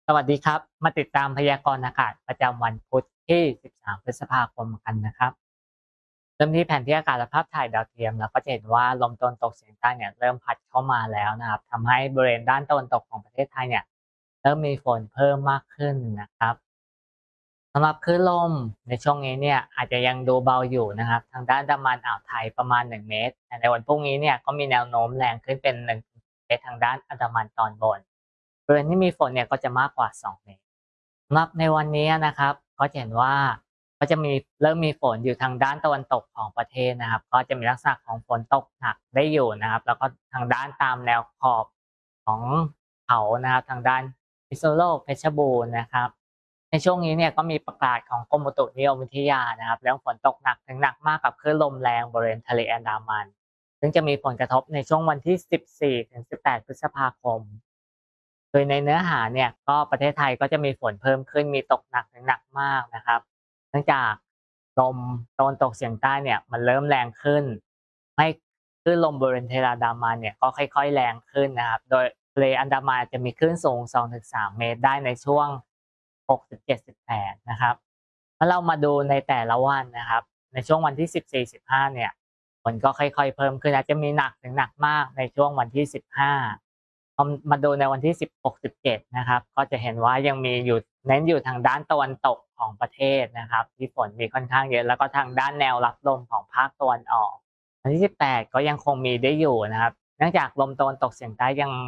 สวัสดีครับมาติดตามพยากรณ์อากาศประจำวันพุธที่ 13 พฤษภาคมกันนะครับเริ่มที่แผนที่อากาศและภาพถ่ายดาวเทียมเราก็จะเห็นว่าลมตะวันตกเฉียงใต้เนี่ยเริ่มพัดเข้ามาแล้วนะครับทำให้บริเวณด้านตะวันตกของประเทศไทยเนี่ยเริ่มมีฝนเพิ่มมากขึ้นนะครับสำหรับคลื่นลมในช่วงนี้เนี่ยอาจจะยังดูเบาอยู่นะครับทางด้านอันดามันอ่าวไทยประมาณ1เมตรแต่ในวันพรุ่งนี้เนี่ยก็มีแนวโน้มแรงขึ้นเป็น1เมตรทางด้านอันดามันตอนบนบริเวณที่มีฝนเนี่ยก็จะมากกว่า2เมตร สำหรับในวันนี้นะครับก็จะเห็นว่าก็จะมีเริ่มมีฝนอยู่ทางด้านตะวันตกของประเทศนะครับก็จะมีลักษณะของฝนตกหนักได้อยู่นะครับแล้วก็ทางด้านตามแนวขอบของเขานะครับทางด้านพิษณุโลกเพชรบูรณ์นะครับในช่วงนี้เนี่ยก็มีประกาศของกรมอุตุนิยมวิทยานะครับเรื่องฝนตกหนักถึงหนักมากกับคลื่นลมแรงบริเวณทะเลอันดามันซึ่งจะมีผลกระทบในช่วงวันที่ 14 ถึง 18 พฤษภาคม โดยในเนื้อหาเนี่ยก็ประเทศไทยก็จะมีฝนเพิ่มขึ้นมีตกหนักถึงหนักมากนะครับเนื่องจากลมตะวันตกเฉียงใต้เนี่ยมันเริ่มแรงขึ้นให้คลื่นลมบริเวณทะเลอันดามันเนี่ยก็ค่อยๆแรงขึ้นนะครับโดยทะเลอันดามันจะมีคลื่นสูง2-3 เมตรได้ในช่วง6-7-18นะครับถ้าเรามาดูในแต่ละวันนะครับในช่วงวันที่14-15เนี่ยฝนก็ค่อยๆเพิ่มขึ้นอาจจะมีหนักถึงหนักมากในช่วงวันที่15 พอมาดูในวันที่16-17นะครับก็จะเห็นว่ายังมีอยู่เน้นอยู่ทางด้านตะวันตกของประเทศนะครับที่ฝนมีค่อนข้างเยอะแล้วก็ทางด้านแนวรับลมของภาคตะวันออกวันที่18ก็ยังคงมีได้อยู่นะครับเนื่องจากลมตะวันตกเฉียงใต้ยัง